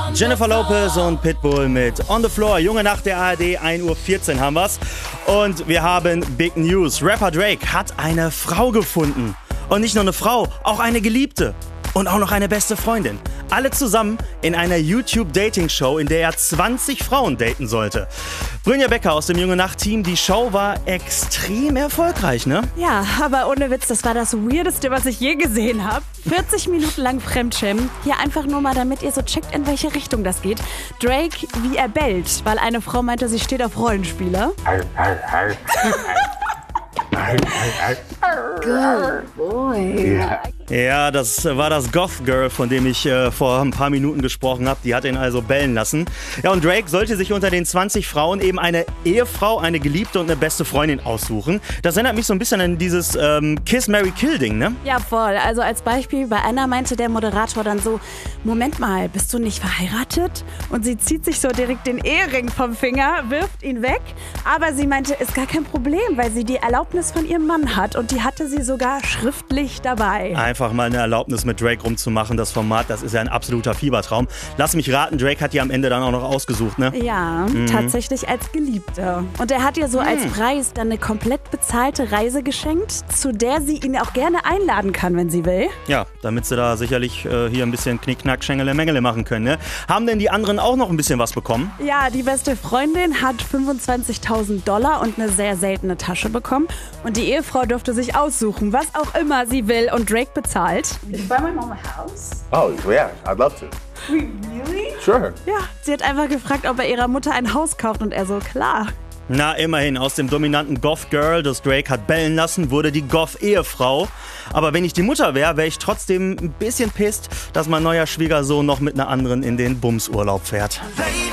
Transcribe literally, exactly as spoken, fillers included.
Jennifer Lopez und Pitbull mit On the Floor. Junge Nacht der A R D, ein Uhr vierzehn haben wir's. Und wir haben Big News. Rapper Drake hat eine Frau gefunden. Und nicht nur eine Frau, auch eine Geliebte. Und auch noch eine beste Freundin. Alle zusammen in einer YouTube-Dating-Show, in der er zwanzig Frauen daten sollte. Brynja Becker aus dem Junge Nacht-Team, die Show war extrem erfolgreich, ne? Ja, aber ohne Witz, das war das Weirdeste, was ich je gesehen habe. vierzig Minuten lang Fremdschämen. Hier einfach nur mal, damit ihr so checkt, in welche Richtung das geht. Drake, wie er bellt, weil eine Frau meinte, sie steht auf Rollenspiele. Good boy. Ja. Ja, das war das Goth-Girl, von dem ich äh, vor ein paar Minuten gesprochen habe. Die hat ihn also bellen lassen. Ja, und Drake sollte sich unter den zwanzig Frauen eben eine Ehefrau, eine Geliebte und eine beste Freundin aussuchen. Das erinnert mich so ein bisschen an dieses ähm, Kiss-Marry-Kill-Ding, ne? Ja, voll. Also als Beispiel, bei Anna meinte der Moderator dann so, Moment mal, bist du nicht verheiratet? Und sie zieht sich so direkt den Ehering vom Finger, wirft ihn weg. Aber sie meinte, ist gar kein Problem, weil sie die Erlaubnis von ihrem Mann hat. Und die hatte sie sogar schriftlich dabei. Einfach mal eine Erlaubnis mit Drake rumzumachen, das Format, das ist ja ein absoluter Fiebertraum. Lass mich raten, Drake hat die am Ende dann auch noch ausgesucht, ne? Ja, mhm. tatsächlich als Geliebte. Und er hat ihr so mhm. als Preis dann eine komplett bezahlte Reise geschenkt, zu der sie ihn auch gerne einladen kann, wenn sie will. Ja, damit sie da sicherlich äh, hier ein bisschen Knickknack, Schengele, Mengele machen können, ne? Haben denn die anderen auch noch ein bisschen was bekommen? Ja, die beste Freundin hat fünfundzwanzigtausend Dollar und eine sehr seltene Tasche bekommen. Und die Ehefrau durfte sich aussuchen, was auch immer sie will. Und Drake bezahlt. Did you buy my mom a house? Oh, yeah, I'd love to. Wait, really? Sure. Ja, sie hat einfach gefragt, ob er ihrer Mutter ein Haus kauft und er so, klar. Na, immerhin, aus dem dominanten Goth-Girl, das Drake hat bellen lassen, wurde die Goth-Ehefrau. Aber wenn ich die Mutter wäre, wäre ich trotzdem ein bisschen pisst, dass mein neuer Schwiegersohn noch mit einer anderen in den Bumsurlaub fährt.